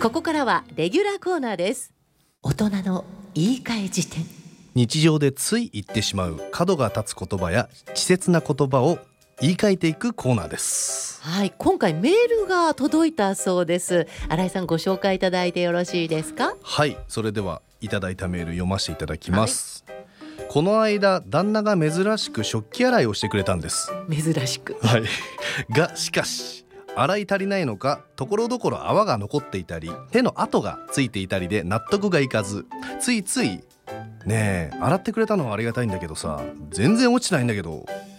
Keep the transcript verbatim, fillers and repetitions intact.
ここからはレギュラーコーナーです。大人の言い換え辞典。 日常でつい言ってしまう角が立つ言葉や稚拙な言葉を言い換えていくコーナーです。 はい、今回メールが届いたそうです。新井さん、ご紹介いただいてよろしいですか？ はい、それではいただいたメール読ませていただきます、はい、この間旦那が珍しく食器洗いをしてくれたんです。 珍しく、 はい、がしかし洗い足りないのかところどころ泡が残っていたり手の跡がついていたりで納得がいかず、ついついねえ洗ってくれたのはありがたいんだけどさ全然落ちないんだけど